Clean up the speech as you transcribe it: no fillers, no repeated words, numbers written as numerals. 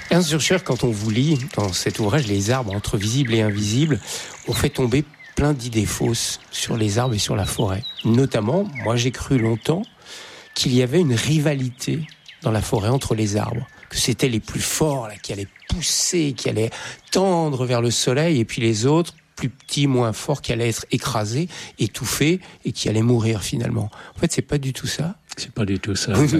Ernst Jünger, quand on vous lit dans cet ouvrage, Les arbres entre visibles et invisibles, on fait tomber plein d'idées fausses sur les arbres et sur la forêt. Notamment, moi j'ai cru longtemps qu'il y avait une rivalité dans la forêt entre les arbres, que c'était les plus forts là, qui allaient pousser, qui allaient tendre vers le soleil, et puis les autres, plus petits, moins forts, qui allaient être écrasés, étouffés, et qui allaient mourir finalement. En fait, c'est pas du tout ça. C'est pas du tout ça.